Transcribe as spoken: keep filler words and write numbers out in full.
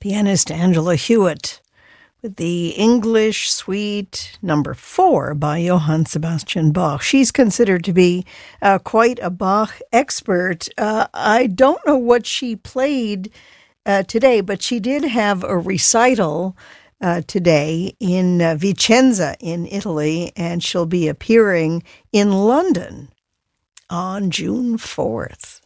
pianist Angela Hewitt with the English Suite number four by Johann Sebastian Bach. She's considered to be uh, quite a Bach expert. Uh, I don't know what she played uh, today, but she did have a recital uh, today in uh, Vicenza in Italy, and she'll be appearing in London on June fourth.